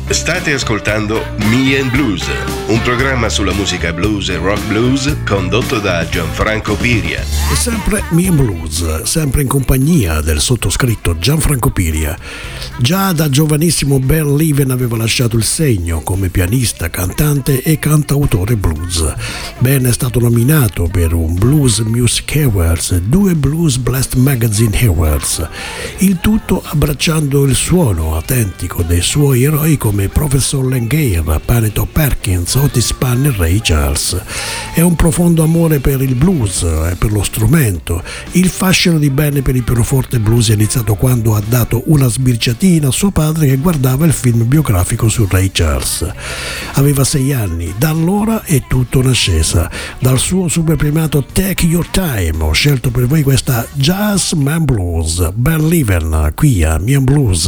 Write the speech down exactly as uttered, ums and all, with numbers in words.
State ascoltando Me and Blues, un programma sulla musica blues e rock blues condotto da Gianfranco Piria. E sempre Me and Blues, sempre in compagnia del sottoscritto Gianfranco Piria. Già da giovanissimo Ben Leven aveva lasciato il segno come pianista, cantante e cantautore blues. Ben è stato nominato per un Blues Music Awards e due Blues Blast Magazine Awards, il tutto abbracciando il suono autentico dei suoi eroi come Professor Len Gale, Panito Perkins, Otis Spann e Ray Charles. È un profondo amore per il blues e per lo strumento. Il fascino di Ben per il pianoforte blues è iniziato quando ha dato una sbirciatina a suo padre che guardava il film biografico su Ray Charles. Aveva sei anni, da allora è tutto un'ascesa. Dal suo super primato Take Your Time ho scelto per voi questa Jazz Man Blues, Ben Leven, qui a Me and Blues.